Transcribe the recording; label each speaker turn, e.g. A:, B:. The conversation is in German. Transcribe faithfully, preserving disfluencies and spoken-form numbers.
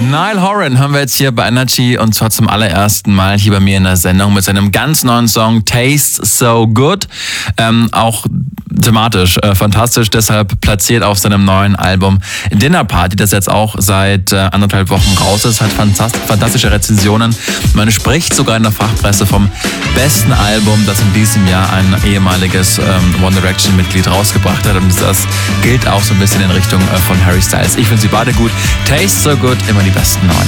A: Niall Horan haben wir jetzt hier bei Energy und zwar zum allerersten Mal hier bei mir in der Sendung mit seinem ganz neuen Song Tastes So Good. Ähm, auch thematisch äh, fantastisch, deshalb platziert auf seinem neuen Album Dinner Party, das jetzt auch seit äh, anderthalb Wochen raus ist, hat fantast- fantastische Rezensionen. Man spricht sogar in der Fachpresse vom besten Album, das in diesem Jahr ein ehemaliges ähm, One Direction Mitglied rausgebracht hat, und das gilt auch so ein bisschen in Richtung äh, von Harry Styles. Ich finde sie beide gut. Taste So Good, immer die besten neuen.